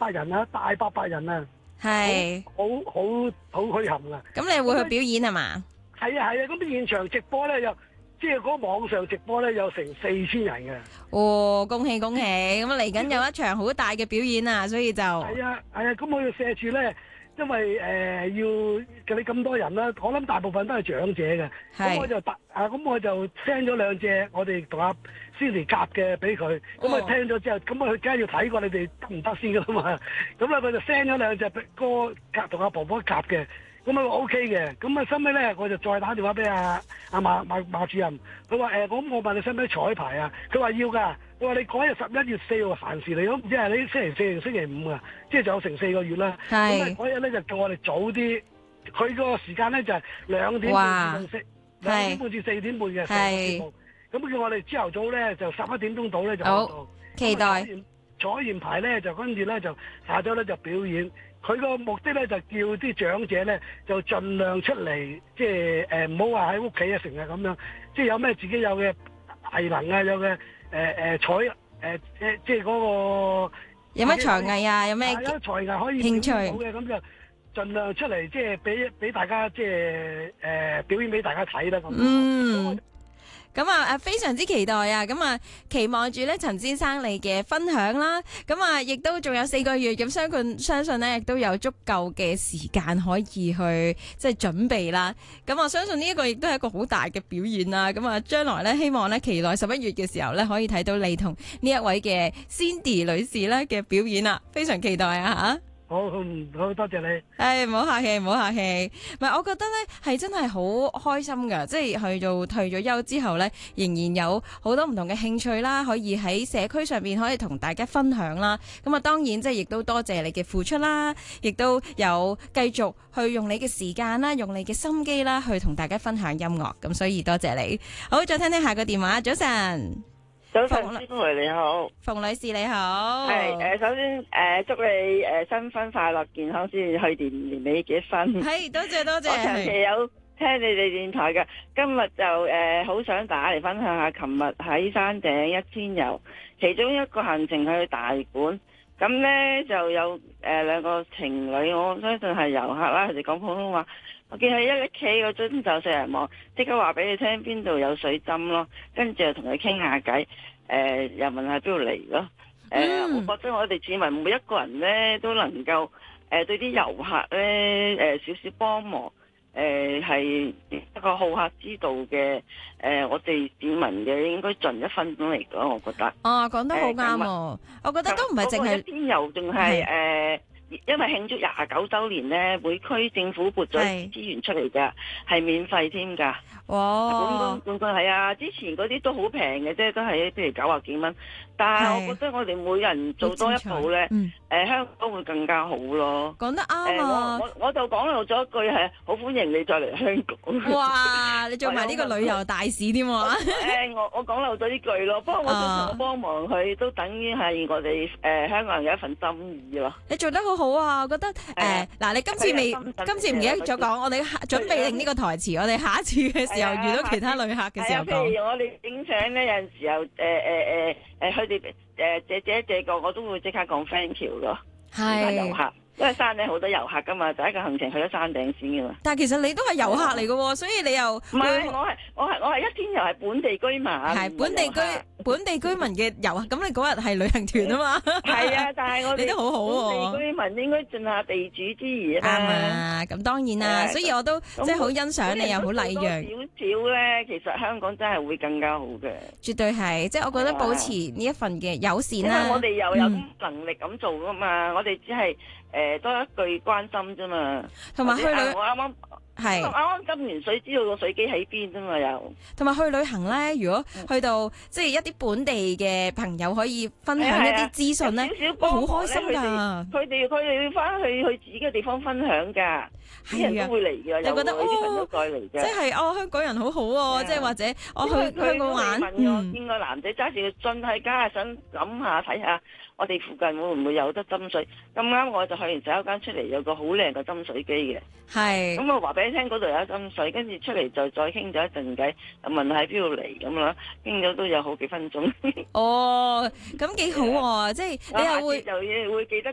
800人啊，大800人啊， 係， 好墟冚啊！ 咁你會去表演係嘛？ 係啊，咁現場直播咧又即係嗰個網上直播咧有成4000人嘅。 哦，恭喜恭喜！咁嚟緊有一場好大嘅表演啊，所以就咁我要射住咧，因為要你咁多人啦，我諗大部分都係長者嘅。咁我就 send 咗2隻我哋同阿 Cindy 夾嘅俾佢。咁佢聽咗之後，咁佢梗係要睇過你哋得唔得先噶啦嘛。咁咧佢就 send 咗2隻歌夾同阿婆婆夾嘅。咁啊 OK 嘅，咁啊收尾咧我就再打電話俾阿馬主任，佢話我問你使唔使彩排啊？佢話要㗎，佢話你嗰日11月4號閒時嚟，都唔知係你星期4定星期5啊，即係仲有成4個月啦。咁啊嗰日咧就叫我哋早啲，佢個時間咧就係2點半至4點半嘅成個節目，咁叫我哋朝頭早咧就11點鐘到咧就到， 期待彩完排咧就跟住咧就下晝咧就表演。佢個目的咧就叫啲長者咧就盡量出嚟，即係唔好話喺屋企啊，成日咁樣，即係有咩自己有嘅藝能啊，有嘅即係嗰個有咩才藝啊，有咩才藝可以興趣嘅，咁就盡量出嚟，即係俾大家即係表演俾大家睇啦咁。 咁啊，非常之期待啊！咁啊，期望住咧陳先生你嘅分享啦。咁啊，亦都仲有4個月，咁相信咧亦都有足夠嘅時間可以去即係準備啦。咁我相信呢一個亦都係一個好大嘅表演啦。咁啊，將來咧希望咧期待11月嘅時候咧可以睇到你同呢一位嘅 Cindy 女士咧嘅表演啦，非常期待啊！ 好多謝你。 唔好客氣，唔好客氣。唔係，我覺得咧係真係好開心噶，即係去到退咗休之後咧，仍然有好多唔同嘅興趣啦，可以喺社區上邊可以同大家分享啦。咁啊，當然即係亦都多謝你嘅付出啦，亦都有繼續去用你嘅時間啦，用你嘅心機啦，去同大家分享音樂。咁所以多謝你。好，再聽聽下個電話。早晨。 早晨，師妹你好， 馮女士你好。 係首先祝你新婚快樂健康，先去年尾結婚。 係多謝多謝。 我長期有聽你哋電台嘅，今日就好想打嚟分享下，琴日喺山頂一天遊，其中一個行程去大館，咁呢就有2個情侶，我相信係遊客啦，佢哋講普通話。我見佢一企個樽就四人望，即刻話俾你聽邊度有水浸咯，跟住就同佢傾下偈，又問下邊度嚟咯。我覺得我哋市民每一個人咧都能夠對啲遊客咧少少幫忙，係一個好客之道嘅我哋市民嘅應該盡一分鐘嚟講，我覺得。 哦，講得好啱喎，我覺得都唔係淨係一天遊，仲係因為慶祝29週年咧，每區政府撥咗資源出嚟㗎，係免費添㗎。 哇！ 半個係啊，之前嗰啲都好平嘅啫，都係譬如90幾蚊。但係我覺得我哋每人做多一步咧，香港會更加好咯。 講得啱啊！ 我就講漏咗一句係好歡迎你再嚟香港。 哇！你做埋呢個旅遊大使添喎。 我講漏咗呢句咯，不過我想我幫忙佢，都等於係我哋香港人嘅一份心意咯。 你做得好好啊！我覺得嗱，你今次唔記得咗講，我哋準備定呢個台詞，我哋下一次嘅時候遇到其他旅客嘅時候講。 譬如我哋影相咧，有陣時候佢哋借個我都會即刻講 thank you 咯。係遊客，因為山頂好多遊客噶嘛，第一個行程去咗山頂先噶嘛。 但係其實你都係遊客嚟噶，所以你又唔係我係一天遊係本地居民， 係本地居民嘅遊客。咁你嗰日係旅行團啊嘛？ 係啊，但係我哋你都好好本地居民應該盡下地主之誼啊。 啱啊，咁當然啦，所以我都即係好欣賞你又好禮讓。 少少咧，其實香港真係會更加好嘅。絕對係，即係我覺得保持呢一份嘅友善啦。 因為我哋又有能力咁做噶嘛，我哋只係多一句關心啫嘛。同埋去旅，我啱啱浸完水，知道個水機喺邊啫嘛又。同埋去旅行咧，如果去到即係一啲本地嘅朋友可以分享一啲資訊咧，好開心㗎。佢哋要翻去自己嘅地方分享㗎。啲人都會嚟嘅，你覺得啲朋友再嚟嘅，即係香港人好好喎，即係或者我去香港玩，見個男仔揸住個樽喺街，想諗下睇下我哋附近會唔會有得斟水。咁啱我就去完洗手間出嚟，有個好靚嘅斟水機嘅，係咁我話俾你聽嗰度有斟水，跟住出嚟就再傾咗一陣偈，問喺邊度嚟咁啦，傾咗都有好幾分鐘。哦，咁幾好喎，即係你又會記得